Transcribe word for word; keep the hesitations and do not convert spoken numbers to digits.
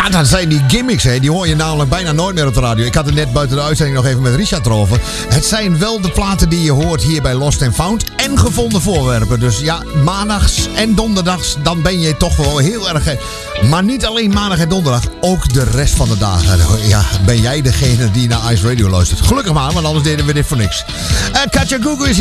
Ja, dat zijn die gimmicks, hè. Die hoor je namelijk bijna nooit meer op de radio. Ik had het net buiten de uitzending nog even met Richard erover. Het zijn wel de platen die je hoort hier bij Lost and Found en gevonden voorwerpen. Dus ja, maandags en donderdags, dan ben je toch wel heel erg... Maar niet alleen maandag en donderdag, ook de rest van de dagen. Ja, ben jij degene die naar Ice Radio luistert. Gelukkig maar, want anders deden we dit voor niks. Uh, Katja Gugu is